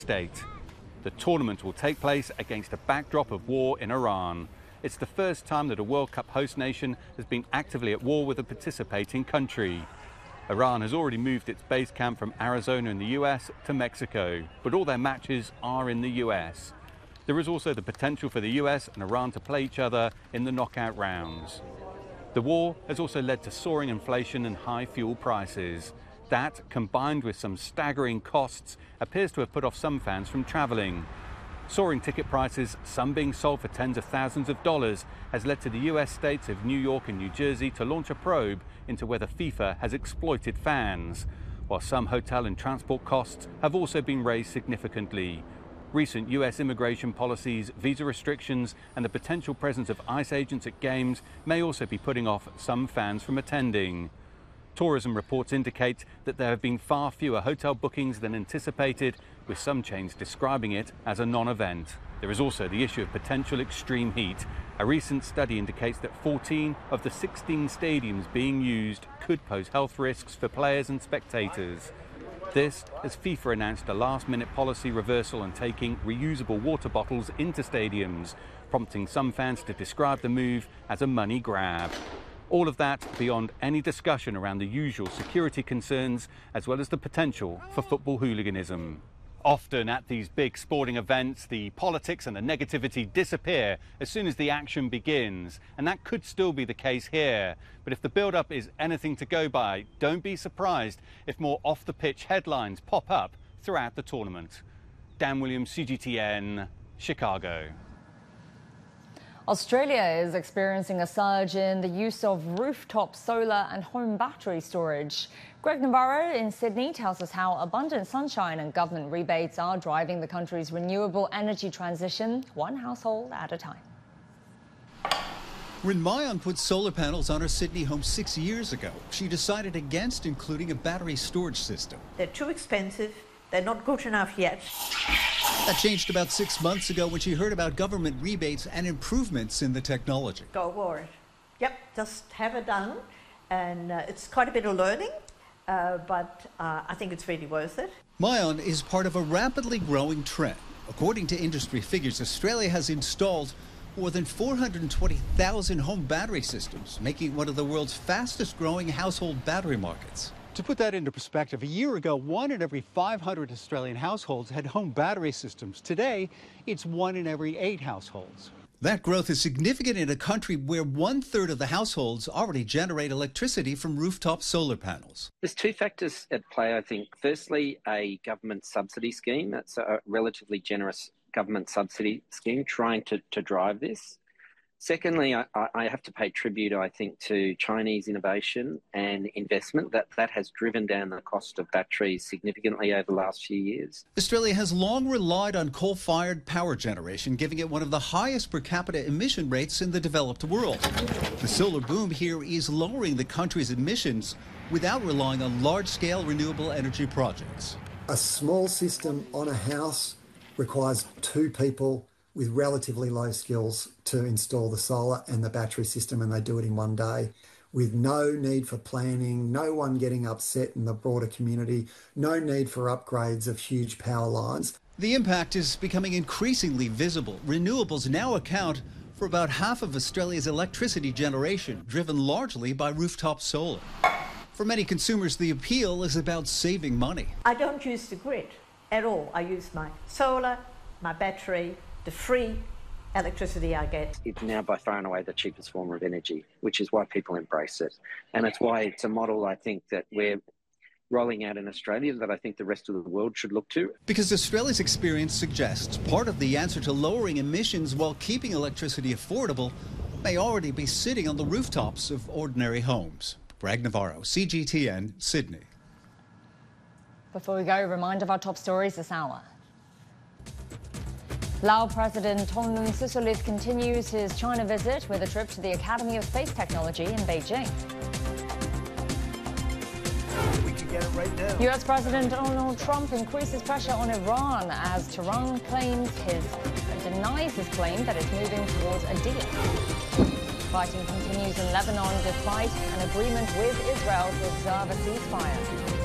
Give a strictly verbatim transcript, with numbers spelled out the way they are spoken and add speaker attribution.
Speaker 1: state. The tournament will take place against a backdrop of war in Iran. It's the first time that a World Cup host nation has been actively at war with a participating country. Iran has already moved its base camp from Arizona in the U S to Mexico, but all their matches are in the U S. There is also the potential for the U S and Iran to play each other in the knockout rounds. The war has also led to soaring inflation and high fuel prices. That, combined with some staggering costs, appears to have put off some fans from travelling. Soaring ticket prices, some being sold for tens of thousands of dollars, has led to the U S states of New York and New Jersey to launch a probe into whether FIFA has exploited fans, while some hotel and transport costs have also been raised significantly. Recent U S immigration policies, visa restrictions, and the potential presence of ICE agents at games may also be putting off some fans from attending. Tourism reports indicate that there have been far fewer hotel bookings than anticipated, with some chains describing it as a non-event. There is also the issue of potential extreme heat. A recent study indicates that fourteen of the sixteen stadiums being used could pose health risks for players and spectators. This as FIFA announced a last-minute policy reversal on taking reusable water bottles into stadiums, prompting some fans to describe the move as a money grab. All of that beyond any discussion around the usual security concerns, as well as the potential for football hooliganism. Often at these big sporting events, the politics and the negativity disappear as soon as the action begins, and that could still be the case here. But if the build-up is anything to go by, don't be surprised if more off-the-pitch headlines pop up throughout the tournament. Dan Williams, C G T N, Chicago.
Speaker 2: Australia is experiencing a surge in the use of rooftop solar and home battery storage. Greg Navarro in Sydney tells us how abundant sunshine and government rebates are driving the country's renewable energy transition, one household at a time.
Speaker 3: When Mayan put solar panels on her Sydney home six years ago, she decided against including a battery storage system.
Speaker 4: They're too expensive. They're not good enough yet.
Speaker 3: That changed about six months ago when she heard about government rebates and improvements in the technology.
Speaker 4: Go for it. Yep, just have it done. And uh, it's quite a bit of learning, uh, but uh, I think it's really worth it.
Speaker 3: Mayan is part of a rapidly growing trend. According to industry figures, Australia has installed more than four hundred twenty thousand home battery systems, making it one of the world's fastest growing household battery markets. To put that into perspective, a year ago, one in every five hundred Australian households had home battery systems. Today, it's one in every eight households. That growth is significant in a country where one-third of the households already generate electricity from rooftop solar panels.
Speaker 5: There's two factors at play, I think. Firstly, a government subsidy scheme. That's a relatively generous government subsidy scheme trying to, to drive this. Secondly, I, I have to pay tribute, I think, to Chinese innovation and investment. That, that has driven down the cost of batteries significantly over the last few years.
Speaker 3: Australia has long relied on coal-fired power generation, giving it one of the highest per capita emission rates in the developed world. The solar boom here is lowering the country's emissions without relying on large-scale renewable energy projects.
Speaker 6: A small system on a house requires two people with relatively low skills to install the solar and the battery system, and they do it in one day with no need for planning, no one getting upset in the broader community, no need for upgrades of huge power lines.
Speaker 3: The impact is becoming increasingly visible. Renewables now account for about half of Australia's electricity generation, driven largely by rooftop solar. For many consumers, the appeal is about saving money.
Speaker 4: I don't use the grid at all. I use my solar, my battery, the free electricity I get.
Speaker 5: It's now by far and away the cheapest form of energy, which is why people embrace it. And it's why it's a model, I think, that we're rolling out in Australia that I think the rest of the world should look to.
Speaker 3: Because Australia's experience suggests part of the answer to lowering emissions while keeping electricity affordable may already be sitting on the rooftops of ordinary homes. Greg Navarro, C G T N, Sydney.
Speaker 2: Before we go, a reminder of our top stories this hour. Laos President Thongloun Sisoulith continues his China visit with a trip to the Academy of Space Technology in Beijing.
Speaker 7: We can get it right now.
Speaker 2: U S President Donald Trump increases pressure on Iran as Tehran claims his denies his claim that it's moving towards a deal. Fighting continues in Lebanon despite an agreement with Israel to observe a ceasefire.